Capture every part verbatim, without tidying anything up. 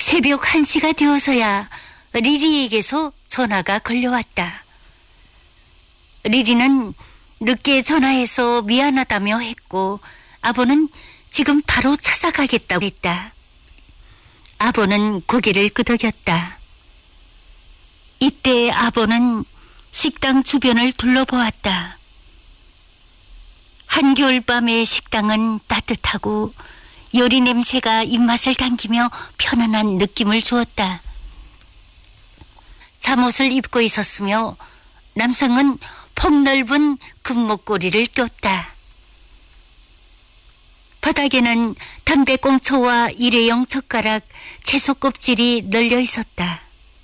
새벽 한 시가 되어서야 리리에게서 전화가 걸려왔다. 리리는 늦게 전화해서 미안하다며 했고 아버는 지금 바로 찾아가겠다고 했다. 아버는 고개를 끄덕였다. 이때 아버는 식당 주변을 둘러보았다. 한겨울밤의 식당은 따뜻하고 요리 냄새가 입맛을 당기며 편안한 느낌을 주었다. 잠옷을 입고 있었으며 남성은 폭넓은 금목걸이를 꼈다. 바닥에는 담배꽁초와 일회용 젓가락, 채소 껍질이 널려 있었다.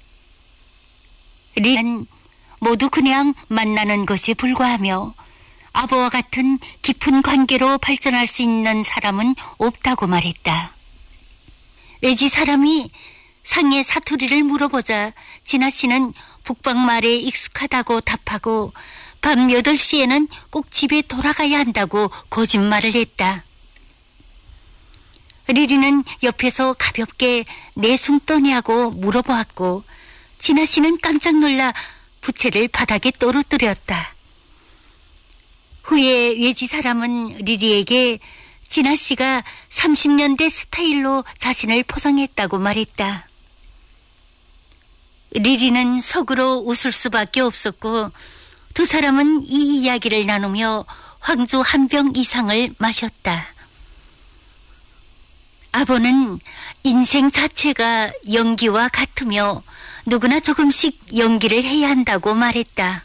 리는 모두 그냥 만나는 것에 불과하며 아버와 같은 깊은 관계로 발전할 수 있는 사람은 없다고 말했다. 외지 사람이 상의 사투리를 물어보자 진아 씨는 북방말에 익숙하다고 답하고 밤 여덟 시에는 꼭 집에 돌아가야 한다고 거짓말을 했다. 리리는 옆에서 가볍게 내 숨 떠냐고 물어보았고 진아 씨는 깜짝 놀라 부채를 바닥에 떨어뜨렸다. 후에 외지 사람은 리리에게 진아 씨가 삼십 년대 스타일로 자신을 포장했다고 말했다. 리리는 속으로 웃을 수밖에 없었고 두 사람은 이 이야기를 나누며 황주 한 병 이상을 마셨다. 아버는 인생 자체가 연기와 같으며 누구나 조금씩 연기를 해야 한다고 말했다.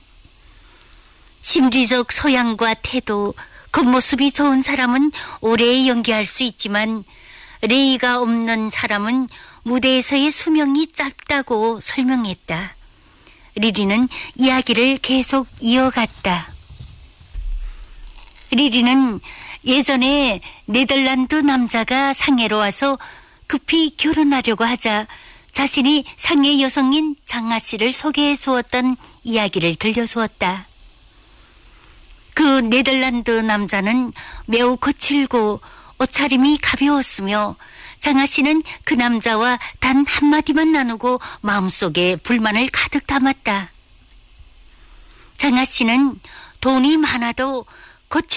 심리적 소양과 태도, 겉모습이 좋은 사람은 오래 연기할 수 있지만 레이가 없는 사람은 무대에서의 수명이 짧다고 설명했다. 리리는 이야기를 계속 이어갔다. 리리는 예전에 네덜란드 남자가 상해로 와서 급히 결혼하려고 하자 자신이 상해 여성인 장아 씨를 소개해 주었던 이야기를 들려주었다. 그 네덜란드 남자는 매우 거칠고 옷차림이 가벼웠으며 장아 씨는 그 남자와 단 한마디만 나누고 마음속에 불만을 가득 담았다. 장아 씨는 돈이 많아도 거칠